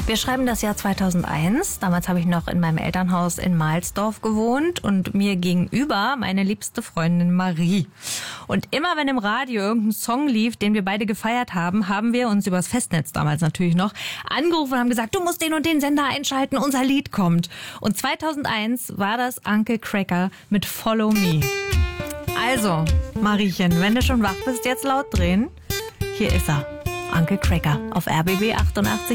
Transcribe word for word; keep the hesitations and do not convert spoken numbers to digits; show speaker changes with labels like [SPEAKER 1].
[SPEAKER 1] Wir schreiben das Jahr zweitausendeins. Damals habe ich noch in meinem Elternhaus in Mahlsdorf gewohnt und mir gegenüber meine liebste Freundin Marie. Und immer wenn im Radio irgendein Song lief, den wir beide gefeiert haben, haben wir uns übers Festnetz damals natürlich noch angerufen und haben gesagt, du musst den und den Sender einschalten, unser Lied kommt. Und zweitausendeins war das Uncle Kracker mit Follow Me. Also, Mariechen, wenn du schon wach bist, jetzt laut drehen. Hier ist er, Uncle Kracker auf R B B achtundachtzig.